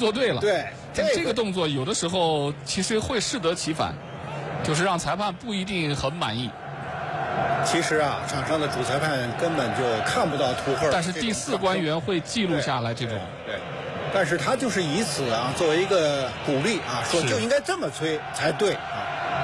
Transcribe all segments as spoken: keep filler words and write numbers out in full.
做对了。 对， 但这个动作有的时候其实会适得其反，就是让裁判不一定很满意。 其实啊，场上的主裁判根本就看不到图赫， 但是第四官员会记录下来这种。 对。对对，但是他就是以此啊作为一个鼓励啊，说就应该这么吹才对啊。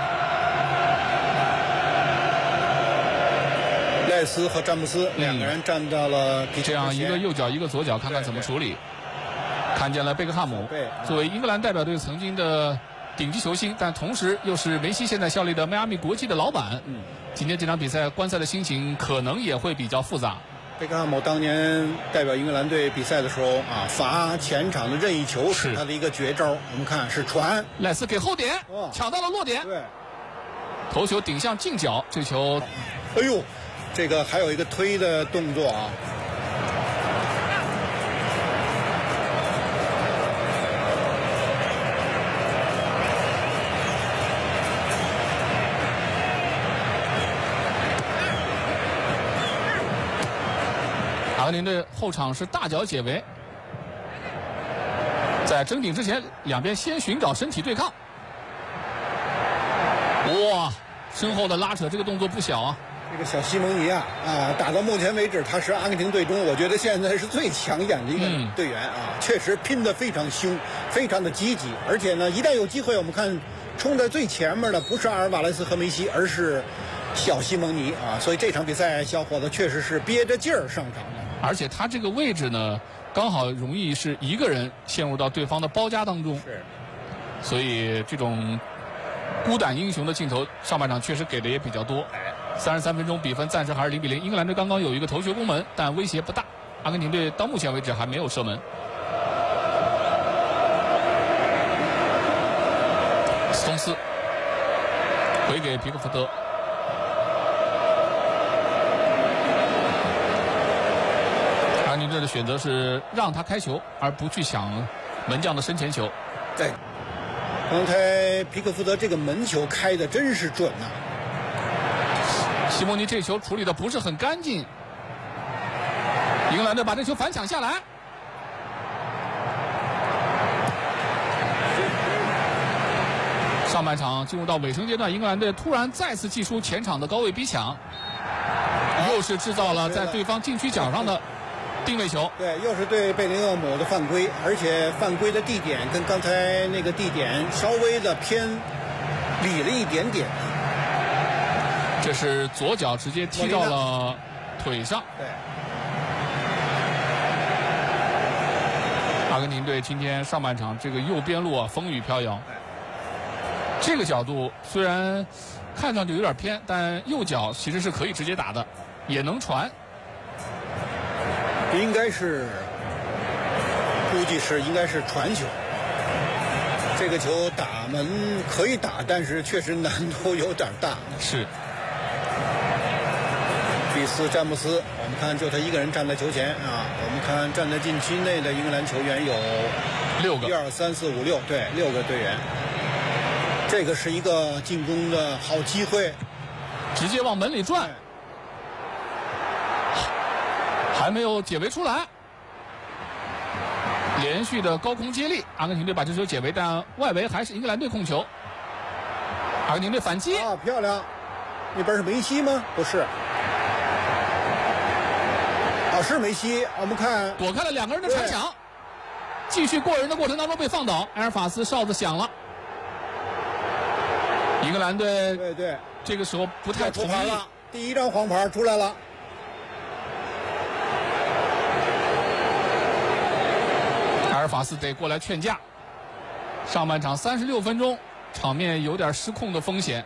赖斯和詹姆斯两个人站到了皮这样一个右脚一个左脚，看看怎么处理。看见了贝克汉姆，作为英格兰代表队曾经的顶级球星，但同时又是梅西现在效力的迈阿密国际的老板。嗯，今天这场比赛观赛的心情可能也会比较复杂。 贝克汉姆当年代表英格兰队比赛的时候啊，罚前场的任意球是他的一个绝招。我们看是传， 赖斯给后点，哦、抢到了落点， 对， 头球顶向近角，这球， 哎呦，这个还有一个推的动作啊。 阿根廷队后场是大脚解围，在争顶之前，两边先寻找身体对抗。哇，身后的拉扯，这个动作不小啊！ 这个小西蒙尼啊，啊，打到目前为止，他是阿根廷队中我觉得现在是最抢眼的一个队员啊，嗯、确实拼得非常凶，非常的积极，而且呢，一旦有机会，我们看冲在最前面的不是阿尔瓦雷斯和梅西，而是小西蒙尼啊，所以这场比赛小伙子确实是憋着劲儿上场的。 而且他这个位置呢，刚好容易是一个人陷入到对方的包夹当中， 是， 所以这种孤胆英雄的镜头，上半场确实给的也比较多。三十三分钟，比分暂时还是零比零。英格兰队刚刚有一个头球攻门，但威胁不大。阿根廷队到目前为止还没有射门。斯通斯回给皮克福德。阿根廷队的选择是让他开球，而不去抢门将的身前球。 对，刚才皮克福德这个门球开的真是准呐、啊。 西蒙尼这球处理的不是很干净，英格兰队把这球反抢下来。上半场进入到尾声阶段，英格兰队突然再次祭出前场的高位逼抢，又是制造了在对方禁区角上的定位球。 对，又是对贝林厄姆的犯规，而且犯规的地点跟刚才那个地点稍微的偏里了一点点。 这是左脚直接踢到了腿上。 对， 阿根廷队今天上半场这个右边路啊风雨飘摇。这个角度虽然看上去有点偏，但右脚其实是可以直接打的，也能传。 应该是，估计是应该是传球。这个球打门可以打，但是确实难度有点大。 是。 比斯詹姆斯，我们看就他一个人站在球前啊。我们看站在禁区内的英格兰球员有六个， 一二三四五六，对，六个队员。这个是一个进攻的好机会， 直接往门里转，还没有解围出来。连续的高空接力，阿根廷队把这球解围，但外围还是英格兰队控球。阿根廷队反击啊，漂亮！那边是梅西吗？不是。啊，是梅西。我们看躲开了两个人的铲抢，继续过人的过程当中被放倒，埃尔法斯哨子响了。英格兰队对对， 这个时候不太同意了，第一张黄牌出来了。 埃尔法斯得过来劝架。上半场三十六分钟，场面有点失控的风险，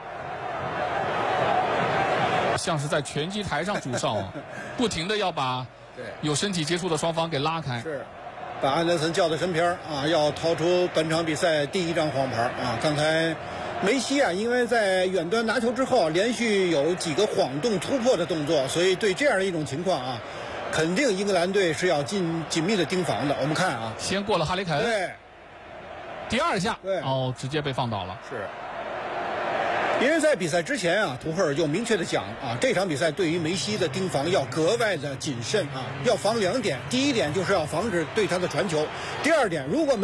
像是在拳击台上主上啊，不停的要把有身体接触的双方给拉开。 是，把安德森叫到身边啊，要掏出本场比赛第一张黄牌啊。刚才梅西啊，因为在远端拿球之后，连续有几个晃动突破的动作，所以对这样的一种情况啊，肯定英格兰队是要紧紧密的盯防的。我们看啊， 先过了哈里凯恩， 对， 第二下， 对， 哦，直接被放倒了。 是。因为在比赛之前啊，图赫尔就明确的讲啊，这场比赛对于梅西的盯防要格外的谨慎啊，要防两点。第一点就是要防止对他的传球，第二点，如果